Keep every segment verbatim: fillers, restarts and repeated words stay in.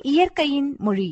இயற்கையின் மொழி.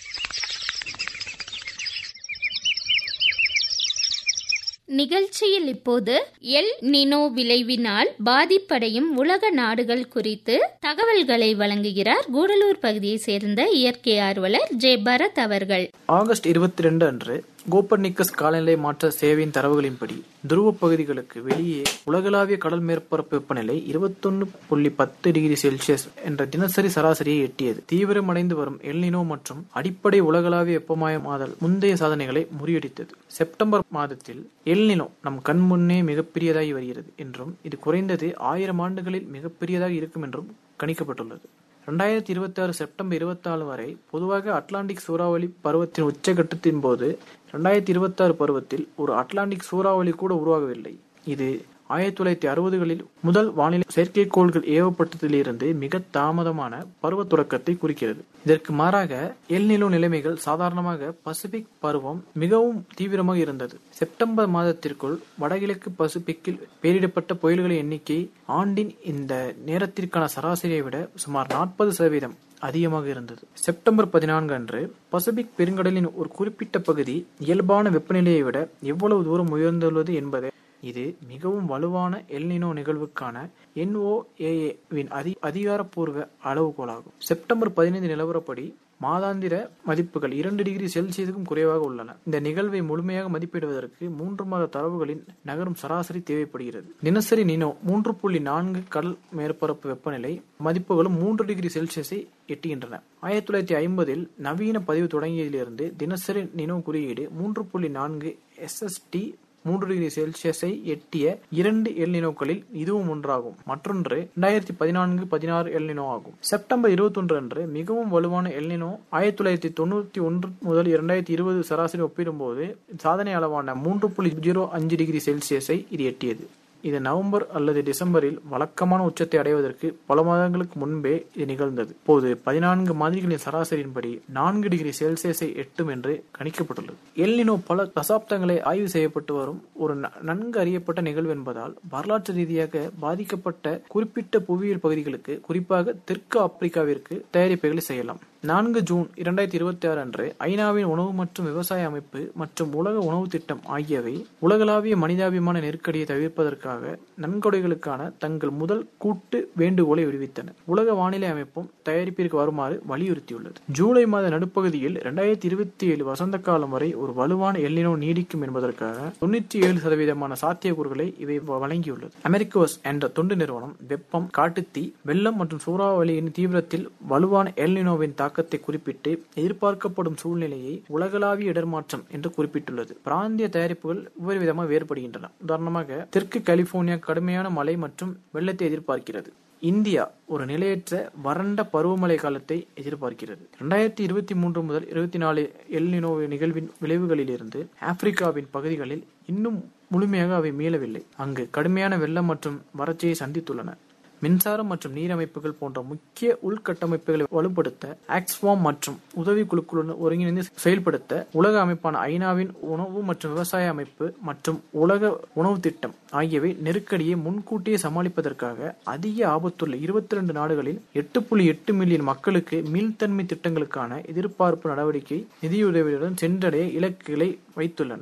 நிகழ்ச்சியில் இப்போது எல் நினோ விளைவினால் பாதிப்படையும் உலக நாடுகள் குறித்து தகவல்களை வழங்குகிறார் கூடலூர் பகுதியை சேர்ந்த இயற்கை ஆர்வலர் ஜே பரத் அவர்கள். ஆகஸ்ட் இருபத்தி இரண்டு அன்று கோப்பர்னிக்கஸ் காலநிலை மாற்ற சேவையின் தரவுகளின்படி துருவ பகுதிகளுக்கு வெளியே உலகளாவிய கடல் மேற்பரப்பு வெப்பநிலை இருபத்தொன்னு புள்ளி பத்து டிகிரி செல்சியஸ் என்ற தினசரி சராசரியை எட்டியது. தீவிரமடைந்து வரும் எல்னினோ மற்றும் அடிப்படை உலகளாவிய வெப்பமயமாதல் முந்தைய சாதனைகளை முறியடித்தது. செப்டம்பர் மாதத்தில் எல்னினோ நம் கண் முன்னே மிகப்பெரியதாகி வருகிறது என்றும் இது குறைந்தது ஆயிரம் ஆண்டுகளில் மிகப்பெரியதாக இருக்கும் என்றும் கணிக்கப்பட்டுள்ளது. இரண்டாயிரத்தி இருபத்தி ஆறு செப்டம்பர் இருபத்தி நாலு வரை பொதுவாக அட்லாண்டிக் சூறாவளி பருவத்தின் உச்சகட்டத்தின் போது இரண்டாயிரத்தி இருபத்தி ஆறு பருவத்தில் ஒரு அட்லாண்டிக் சூறாவளி கூட உருவாகவில்லை. இது ஆயிரத்தி தொள்ளாயிரத்தி அறுபதுகளில் முதல் வானிலை செயற்கைக்கோள்கள் ஏவப்பட்டதிலிருந்து மிக தாமதமான பருவ தொடக்கத்தை குறிக்கிறது. இதற்கு மாறாக எல்நிலோ நிலைமைகள் சாதாரணமாக பசிபிக் பருவம் மிகவும் தீவிரமாக இருந்தது. செப்டம்பர் மாதத்திற்குள் வடகிழக்கு பசிபிக்கில் பெயரிடப்பட்ட புயல்களின் எண்ணிக்கை ஆண்டின் இந்த நேரத்திற்கான சராசரியை விட சுமார் நாற்பது சதவீதம் அதிகமாக இருந்தது. செப்டம்பர் பதினான்கு அன்று பசிபிக் பெருங்கடலின் ஒரு குறிப்பிட்ட பகுதி இயல்பான வெப்பநிலையை விட எவ்வளவு தூரம் உயர்ந்துள்ளது என்பதை இது மிகவும் வலுவான எல்னினோ நிகழ்வுக்கான என் ஓ ஏ ஏ-வின் அதி அதிகாரப்பூர்வ அளவுகோலாகும். செப்டம்பர் பதினைந்து நிலவரப்படி மாதாந்திர மதிப்புகள் இரண்டு டிகிரி செல்சியஸுக்கும் குறைவாக உள்ளன. இந்த நிகழ்வை முழுமையாக மதிப்பிடுவதற்கு மூன்று மாத தரவுகளின் நகரும் சராசரி தேவைப்படுகிறது. தினசரி நினோ மூன்று புள்ளி நான்கு கடல் மேற்பரப்பு வெப்பநிலை மதிப்புகளும் மூன்று டிகிரி செல்சியஸை எட்டுகின்றன. ஆயிரத்தி தொள்ளாயிரத்தி ஐம்பதில் நவீன பதிவு தொடங்கியதிலிருந்து தினசரி நினோ குறியீடு மூன்று புள்ளி நான்கு எஸ் எஸ் டி மூன்று டிகிரி செல்சியஸை எட்டிய இரண்டு எல்னினோக்களில் இதுவும் ஒன்றாகும். மற்றொன்று இரண்டாயிரத்தி பதினான்கு பதினாறு எல்னினோ ஆகும். செப்டம்பர் இருபத்தி ஒன்று அன்று மிகவும் வலுவான எல்னினோ ஆயிரத்தி தொள்ளாயிரத்தி தொண்ணூத்தி ஒன்று முதல் இரண்டாயிரத்தி இருபது சராசரி ஒப்பிடும்போது சாதனை அளவான மூன்று புள்ளி ஜீரோ அஞ்சு டிகிரி செல்சியஸை இது எட்டியது. இது நவம்பர் அல்லது டிசம்பரில் வழக்கமான உச்சத்தை அடைவதற்கு பல மாதங்களுக்கு முன்பே இது நிகழ்ந்தது. இப்போது பதினான்கு மாதிரிகளின் சராசரியின்படி நான்கு டிகிரி செல்சியஸை எட்டும் என்று கணிக்கப்பட்டுள்ளது. எல்னினோ பல தசாப்தங்களை ஆய்வு செய்யப்பட்டு வரும் ஒரு நன்கு அறியப்பட்ட நிகழ்வு என்பதால் வரலாற்று ரீதியாக பாதிக்கப்பட்ட குறிப்பிட்ட புவியியல் பகுதிகளுக்கு, குறிப்பாக தெற்கு ஆப்பிரிக்காவிற்கு தயாரிப்புகளை செய்யலாம். நான்கு ஜூன் இரண்டாயிரத்தி இருபத்தி ஆறு அன்று ஐநாவின் உணவு மற்றும் விவசாய அமைப்பு மற்றும் உலக உணவு திட்டம் ஆகியவை உலகளாவிய மனிதாபிமான நெருக்கடியை தவிர்ப்பதற்காக நன்கொடைகளுக்கான தங்கள் முதல் கூட்டு வேண்டுகோளை விடுவித்தன. உலக வானிலை அமைப்பும் தயாரிப்பிற்கு வருமாறு வலியுறுத்தியுள்ளது. ஜூலை மாத நடுப்பகுதியில் இரண்டாயிரத்தி இருபத்தி ஏழு வசந்த காலம் வரை ஒரு வலுவான எல்னினோ நீடிக்கும் என்பதற்காக தொண்ணூற்றி ஏழு சதவீதமான சாத்தியக்கூறுகளை இவை வழங்கியுள்ளது. அமெரிக்கோஸ் என்ற தொண்டு நிறுவனம் வெப்பம், காட்டுத்தீ, வெள்ளம் மற்றும் சூறாவளியின் தீவிரத்தில் வலுவான எல்னினோவின் தாக்கத்தை குறிப்பிட்டு எதிர்பார்க்கப்படும் சூழ்நிலையை உலகளாவிய இடர்மாற்றம் என்று குறிப்பிட்டுள்ளது. பிராந்திய தயாரிப்புகள் ஒவ்வொரு விதமாக வேறுபடுகின்றன. உதாரணமாக தெற்கு கலிபோர்னியா கடுமையான மழை மற்றும் வெள்ளத்தை எதிர்பார்க்கிறது. இந்தியா ஒரு நிலையற்ற வறண்ட பருவமழை காலத்தை எதிர்பார்க்கிறது. இரண்டாயிரத்தி இருபத்தி மூன்று முதல் இருபத்தி நாலு எல்னினோ நிகழ்வின் விளைவுகளிலிருந்து ஆப்பிரிக்காவின் பகுதிகளில் இன்னும் முழுமையாக அவை மீளவில்லை. அங்கு கடுமையான வெள்ளம் மற்றும் வறட்சியை சந்தித்துள்ளன. மின்சாரம் மற்றும் நீர் அமைப்புகள் போன்ற முக்கிய உள்கட்டமைப்புகளை வலுப்படுத்த ஆக்ஸ்ஃபார்ம் மற்றும் உதவி குழுக்களுடன் ஒருங்கிணைந்து செயல்படுத்த உலக அமைப்பான ஐநாவின் உணவு மற்றும் விவசாய அமைப்பு மற்றும் உலக உணவு திட்டம் ஆகியவை நெருக்கடியை முன்கூட்டியே சமாளிப்பதற்காக அதிக ஆபத்துள்ள இருபத்தி இரண்டு நாடுகளில் எட்டு புள்ளி எட்டு மில்லியன் மக்களுக்கு மீள்தன்மை திட்டங்களுக்கான எதிர்பார்ப்பு நடவடிக்கை நிதியுதவியுடன் சென்றடைய இலக்குகளை வைத்துள்ளன.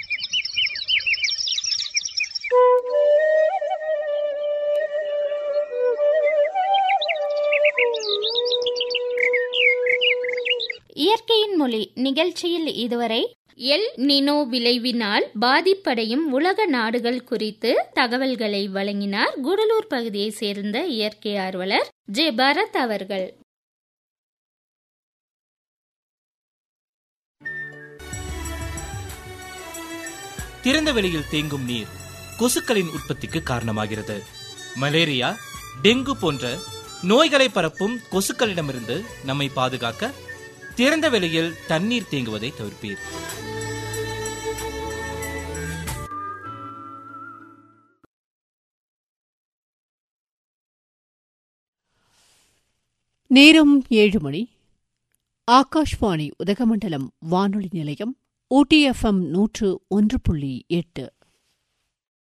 இயற்கையின் மொழி நிகழ்ச்சியில் இதுவரை எல் நினோ விளைவினால் பாதிப்படையும் உலக நாடுகள் குறித்து தகவல்களை வழங்கினார் கூடலூர் பகுதியை சேர்ந்த இயற்கை ஆர்வலர் ஜே பரத் அவர்கள். திறந்த வெளியில் தேங்கும் நீர் கொசுக்களின் உற்பத்திக்கு காரணமாகிறது. மலேரியா, டெங்கு போன்ற நோய்களை பரப்பும் கொசுக்களிடமிருந்து நம்மை பாதுகாக்க திறந்த வெளியில் தண்ணீர் தேங்குவதை தவிர்ப்பீர். நேரம் ஏழு மணி. ஆகாஷ்வாணி உதகமண்டலம் வானொலி நிலையம் ஊட்டி எஃப் எம் நூற்று ஒன்று புள்ளி எட்டு.